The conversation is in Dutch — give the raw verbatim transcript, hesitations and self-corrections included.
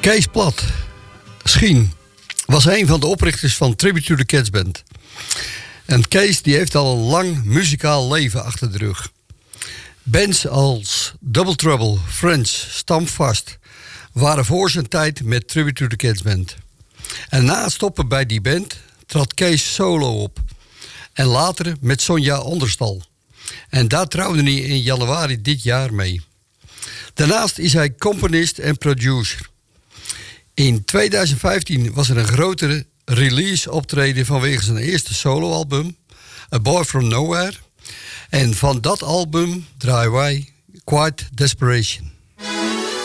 Kees Plat, Schien, was een van de oprichters van Tribute to the Cats Band. En Kees die heeft al een lang muzikaal leven achter de rug. Bands als Double Trouble, Friends, Stamfast waren voor zijn tijd met Tribute to the Cats Band. En na het stoppen bij die band trad Kees solo op. En later met Sonja Onderstal. En daar trouwde hij in januari dit jaar mee. Daarnaast is hij componist en producer. In tweeduizend vijftien was er een grotere release optreden vanwege zijn eerste soloalbum, A Boy From Nowhere. En van dat album draaien wij Quiet Desperation.